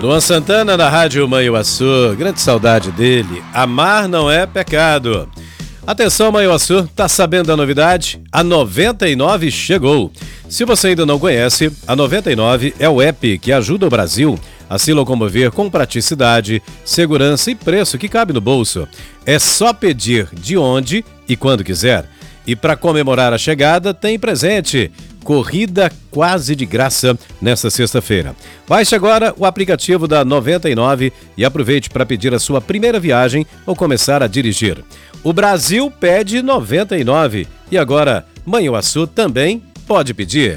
Luan Santana na Rádio Manhuaçu, grande saudade dele. Amar não é pecado. Atenção, Manhuaçu, tá sabendo da novidade? A 99 chegou. Se você ainda não conhece, a 99 é o app que ajuda o Brasil a se locomover com praticidade, segurança e preço que cabe no bolso. É só pedir de onde e quando quiser. E para comemorar a chegada, tem presente. Corrida quase de graça nesta sexta-feira. Baixe agora o aplicativo da 99 e aproveite para pedir a sua primeira viagem ou começar a dirigir. O Brasil pede 99 e agora Manhuaçu também pode pedir.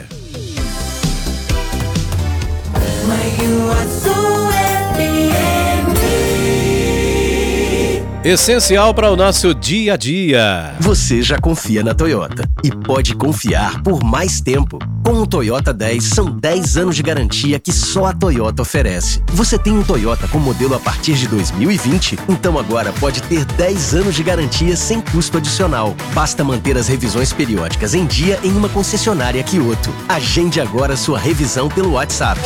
Essencial para o nosso dia a dia. Você já confia na Toyota e pode confiar por mais tempo. Com o Toyota 10, são 10 anos de garantia que só a Toyota oferece. Você tem um Toyota com modelo a partir de 2020? Então agora pode ter 10 anos de garantia sem custo adicional. Basta manter as revisões periódicas em dia em uma concessionária Kyoto. Agende agora sua revisão pelo WhatsApp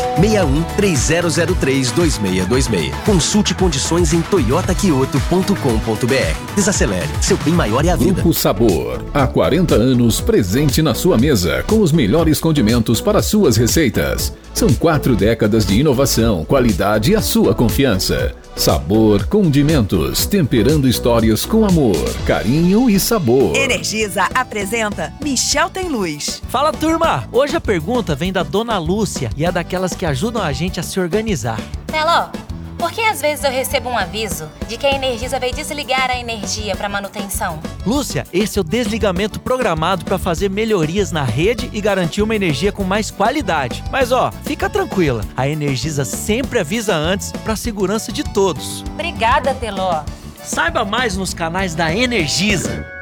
61-3003-2626. Consulte condições em toyotakyoto.com.br. Desacelere, seu bem maior é a vida. Grupo Sabor, há 40 anos presente na sua mesa com os melhores condimentos para suas receitas. São 4 décadas de inovação, qualidade e a sua confiança. Sabor Condimentos, temperando histórias com amor, carinho e sabor. Energisa apresenta Michel Tem Luz. Fala, turma! Hoje a pergunta vem da Dona Lúcia e é daquelas que ajudam a gente a se organizar. Teló, por que às vezes eu recebo um aviso de que a Energisa vai desligar a energia para manutenção? Lúcia, esse é o desligamento programado para fazer melhorias na rede e garantir uma energia com mais qualidade. Mas fica tranquila, a Energisa sempre avisa antes para a segurança de todos. Obrigada, Teló. Saiba mais nos canais da Energisa.